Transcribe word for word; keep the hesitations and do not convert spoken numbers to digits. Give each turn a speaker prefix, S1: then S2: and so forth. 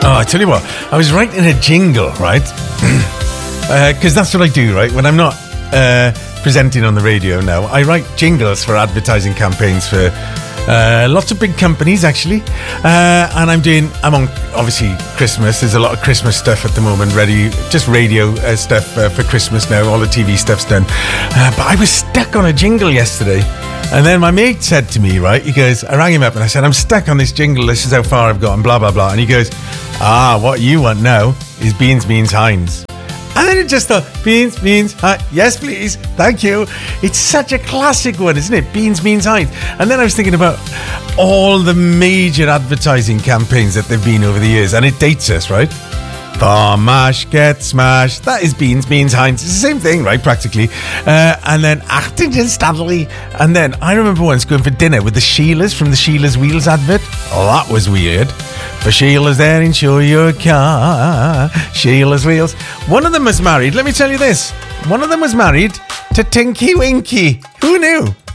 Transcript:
S1: Oh, I tell you what, I was writing a jingle, right? Because uh, that's what I do, right? When I'm not uh, presenting on the radio now, I write jingles for advertising campaigns for uh, lots of big companies, actually. Uh, and I'm doing, I'm on, obviously, Christmas. There's a lot of Christmas stuff at the moment, ready, just radio uh, stuff uh, for Christmas now. All the T V stuff's done. Uh, but I was stuck on a jingle yesterday. And then my mate said to me, right, he goes, I rang him up and I said, I'm stuck on this jingle. This is how far I've gotten, blah, blah, blah. And he goes, ah, what you want now is beans, beans, Heinz. And then it just thought, beans, beans, Heinz. Yes, please. Thank you. It's such a classic one, isn't it? Beans, beans, Heinz. And then I was thinking about all the major advertising campaigns that they've been over the years. And it dates us, right? Farm mash, get smashed. That is beans, beans, Heinz. It's the same thing, right, practically. Uh, and then Achtung Stanley. And then I remember once going for dinner with the Sheilas from the Sheila's Wheels advert. Oh, that was weird. For Sheila's there, insure your car. Sheila's Wheels. One of them was married. Let me tell you this. One of them was married to Tinky Winky. Who knew?